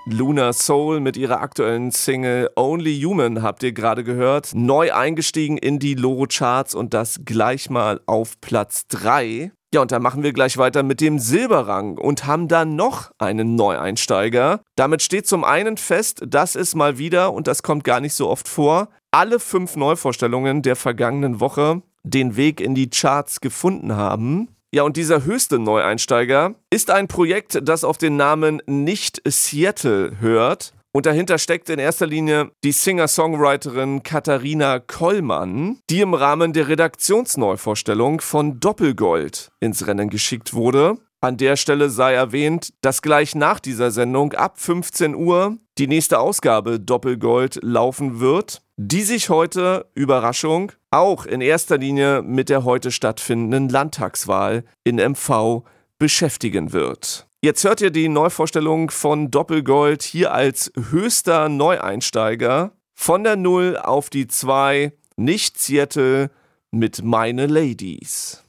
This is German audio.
Luna Soul mit ihrer aktuellen Single Only Human habt ihr gerade gehört. Neu eingestiegen in die Loro-Charts und das gleich mal auf Platz 3. Ja, und dann machen wir gleich weiter mit dem Silberrang und haben dann noch einen Neueinsteiger. Damit steht zum einen fest, dass es mal wieder, und das kommt gar nicht so oft vor, alle 5 Neuvorstellungen der vergangenen Woche den Weg in die Charts gefunden haben. Ja, und dieser höchste Neueinsteiger ist ein Projekt, das auf den Namen Nicht Seattle hört. Und dahinter steckt in erster Linie die Singer-Songwriterin Katharina Kollmann, die im Rahmen der Redaktionsneuvorstellung von Doppelgold ins Rennen geschickt wurde. An der Stelle sei erwähnt, dass gleich nach dieser Sendung ab 15 Uhr die nächste Ausgabe Doppelgold laufen wird, die sich heute, Überraschung, auch in erster Linie mit der heute stattfindenden Landtagswahl in MV beschäftigen wird. Jetzt hört ihr die Neuvorstellung von Doppelgold hier als höchster Neueinsteiger von der 0 auf die 2, Nicht Seattle mit Meine Ladies.